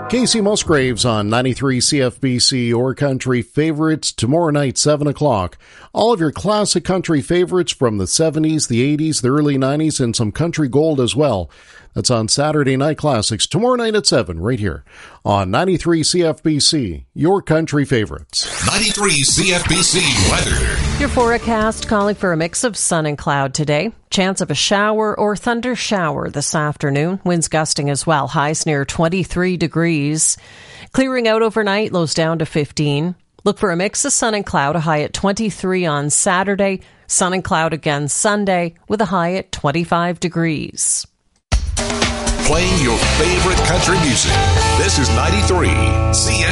Casey Musgraves on 93 CFBC, your country favorites. Tomorrow night, 7 o'clock. All of your classic country favorites from the 70s, the 80s, the early 90s, and some country gold as well. That's on Saturday Night Classics, tomorrow night at 7, right here on 93 CFBC, your country favorites. 93 CFBC weather. Your forecast calling for a mix of sun and cloud today. Chance of a shower or thunder shower this afternoon. Winds gusting as well. Highs near 23 degrees. Clearing out overnight, lows down to 15. Look for a mix of sun and cloud, a high at 23 on Saturday. Sun and cloud again Sunday with a high at 25 degrees. Playing your favorite country music. This is 93 CFBC.